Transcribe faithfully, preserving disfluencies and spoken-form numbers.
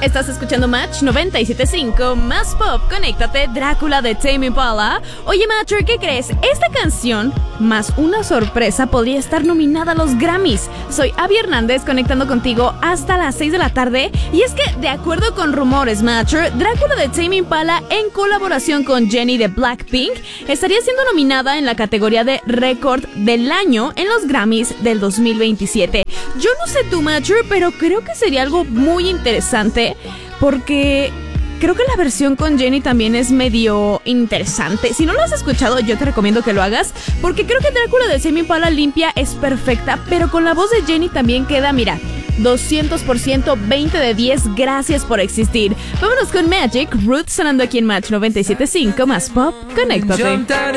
Estás escuchando Match noventa y siete punto cinco, más pop, conéctate, Drácula de Tame Impala. Oye, Matcher, ¿qué crees? Esta canción, más una sorpresa, podría estar nominada a los Grammys. Soy Abby Hernández, conectando contigo hasta las seis de la tarde. Y es que, de acuerdo con rumores, Matcher, Drácula de Tame Impala, en colaboración con Jennie de Blackpink, estaría siendo nominada en la categoría de Récord del Año en los Grammys del dos mil veintisiete. Yo no sé tú, Matcher, pero creo que sería algo muy interesante, porque creo que la versión con Jennie también es medio interesante. Si no lo has escuchado, yo te recomiendo que lo hagas, porque creo que Drácula de Tame Impala limpia es perfecta, pero con la voz de Jennie también queda, mira, doscientos por ciento, veinte de diez, gracias por existir. Vámonos con Magic, Roots, sonando aquí en Match noventa y siete punto cinco, más pop, conéctate.